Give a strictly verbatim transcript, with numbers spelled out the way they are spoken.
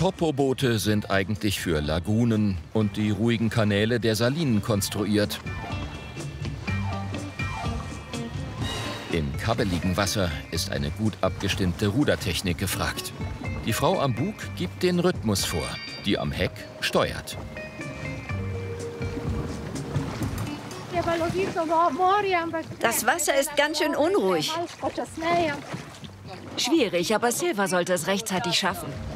Topo-Boote sind eigentlich für Lagunen und die ruhigen Kanäle der Salinen konstruiert. Im kabbeligen Wasser ist eine gut abgestimmte Rudertechnik gefragt. Die Frau am Bug gibt den Rhythmus vor, die am Heck steuert. Das Wasser ist ganz schön unruhig. Schwierig, aber Silva sollte es rechtzeitig schaffen.